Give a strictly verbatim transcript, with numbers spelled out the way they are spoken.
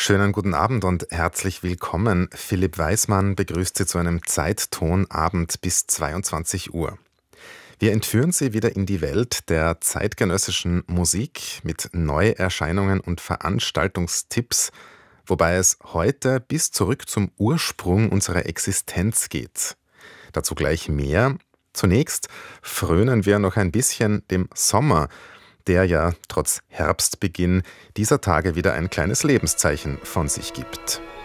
Schönen guten Abend und herzlich willkommen. Philipp Weismann begrüßt Sie zu einem Zeittonabend bis zweiundzwanzig Uhr. Wir entführen Sie wieder in die Welt der zeitgenössischen Musik mit Neuerscheinungen und Veranstaltungstipps, wobei es heute bis zurück zum Ursprung unserer Existenz geht. Dazu gleich mehr. Zunächst frönen wir noch ein bisschen dem Sommer, der ja trotz Herbstbeginn dieser Tage wieder ein kleines Lebenszeichen von sich gibt.